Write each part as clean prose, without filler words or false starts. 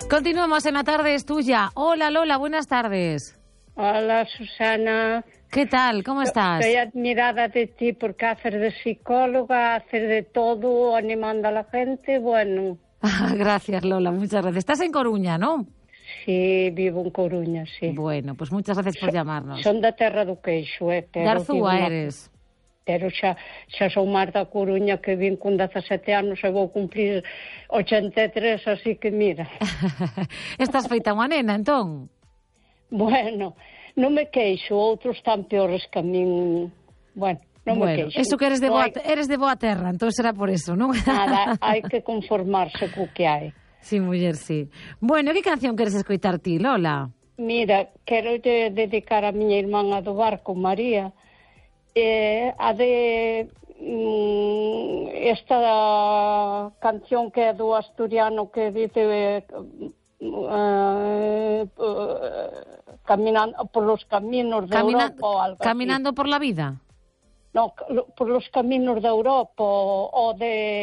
Continuamos en La Tarde es Tuya. Hola Lola, buenas tardes. Hola Susana. ¿Qué tal? ¿Cómo estás? Estoy admirada de ti porque haces de psicóloga, haces de todo, animando a la gente, bueno. Gracias Lola, muchas gracias. Estás en Coruña, ¿no? Sí, vivo en Coruña, sí. Bueno, pues muchas gracias por llamarnos. Son da terra do Queixo, De Arzúa eres. Pero xa son máis da Coruña, que vin con 17 anos e vou cumplir 83, así que mira. Estás feita unha nena, entón? Bueno, non me queixo, outros tan peores que a min. Bueno, non me queixo. Eso que eres de boa terra, entón será por eso, non? Nada, hai que conformarse co que hai. Sí, muller, sí. Bueno, que canción queres escoitar ti, Lola? Mira, quero dedicar a miña irmán do barco, María, a de esta canción que é do asturiano que dice caminando por los caminos de Europa ou algo Caminando así. por la vida? No, por los caminos de Europa ou de...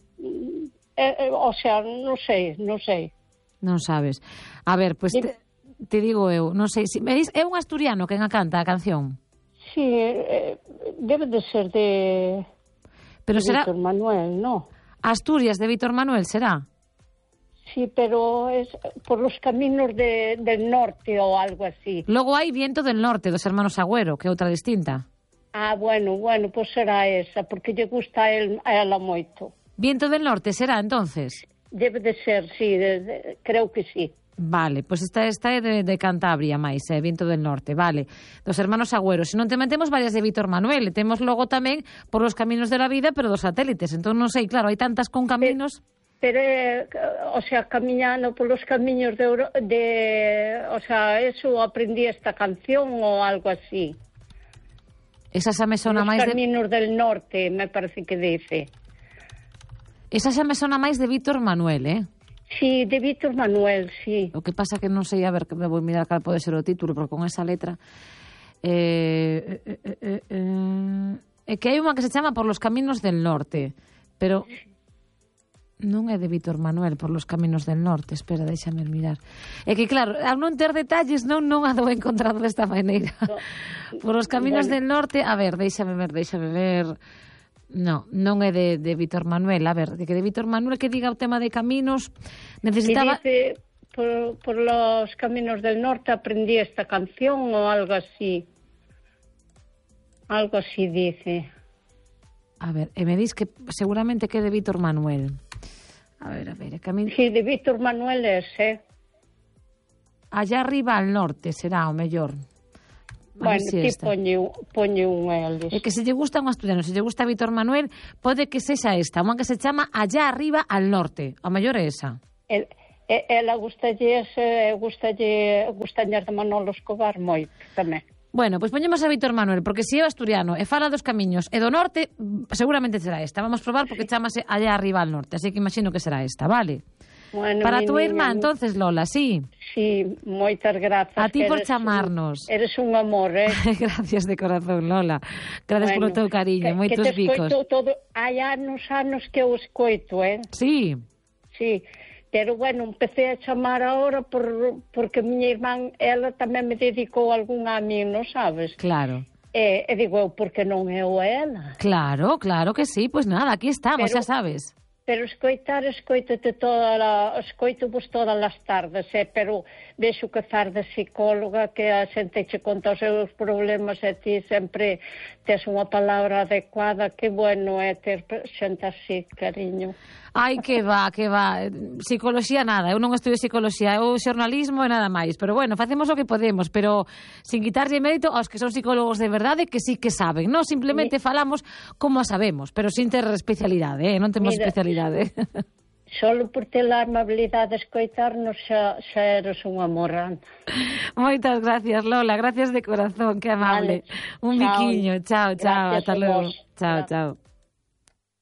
o sea, non sei. Non sabes. A ver, pois te digo eu, non sei, é un asturiano quen a canta a canción? Sí, debe de ser de Será Víctor Manuel, ¿no? Asturias de Víctor Manuel, será? Sí, pero es por los caminos del norte o algo así. Logo hai Viento del Norte, dos hermanos Agüero, que é outra distinta. Ah, bueno, pues será esa, porque lle gusta a ela moito. Viento del Norte será, entonces? Debe de ser, sí, creo que sí. Vale, pois esta é de Cantabria máis, Viento del Norte, vale. Dos hermanos Agüero. Se non te metemos varias de Víctor Manuel, e temos logo tamén Por los caminos de la vida, pero dos satélites. Entón non sei, claro, hai tantas con caminos. Pero o sea, camiñando por los caminos o sea, eso aprendí esta canción ou algo así. Esa xa me sona máis de... Los caminos del norte, me parece que dice. Esa xa me sona máis de Víctor Manuel, Sí, de Víctor Manuel, sí. O que pasa que non sei, a ver, que me vou mirar cal pode ser o título, porque con esa letra... É que hai unha que se chama Por los caminos del norte, pero non é de Víctor Manuel, Por los caminos del norte. Espera, déxame mirar. É que, claro, ao non ter detalles, non a dou encontrado desta maneira. No. Por los caminos del norte... A ver, déxame ver... Non é de Víctor Manuel. A ver, de Víctor Manuel que diga o tema de caminos necesitaba... Que dice, por los caminos del norte aprendí esta canción o algo así. Algo así dice. A ver, me dis que seguramente que é de Víctor Manuel. A ver, Sí, de Víctor Manuel é, Allá arriba al norte será o mellor. Bueno, ti poñe un eles. É que se lle gusta un asturiano, se lle gusta Víctor Manuel, pode que sexa esta, unha que se chama Allá arriba al norte. A mellor é esa. Ela gustalle de Manolo Escobar moito tamén. Bueno, pois poñemos a Víctor Manuel, porque se é asturiano e fala dos camiños e do norte, seguramente será esta. Vamos probar porque chamase Allá arriba al norte, así que imagino que será esta, vale? Bueno, para a túa irmá, entonces, Lola, sí? Sí, moitas grazas. A ti por chamarnos. Eres un amor, Gracias de corazón, Lola. Gracias polo teu cariño, moitos bicos. Hai anos que eu escoito, Sí? Sí, pero bueno, empecé a chamar ahora porque miña irmán, ela tamén me dedicou algún a min, non sabes? Claro. E digo eu, porque non eu a ela? Claro que sí, pues nada, aquí estamos, xa sabes. Pero escoito-vos todas as tardes, pero vexo que faz de psicóloga, que a xente che conta os seus problemas e ti sempre tes unha palabra adecuada. Que bueno é ter xente así, cariño. Ai, que va. Psicoloxía nada, eu non estudio psicoloxía, eu xornalismo e nada máis. Pero bueno, facemos o que podemos, pero sin quitarlle mérito aos que son psicólogos de verdade, que sí que saben. Non simplemente falamos como a sabemos, pero sin ter especialidade, non temos especialidade. Solo por ter a amabilidade de escoitarnos xa eres un amor. Moitas gracias, Lola, gracias de corazón, que amable. Un biquiño, chao, ata logo. Chao.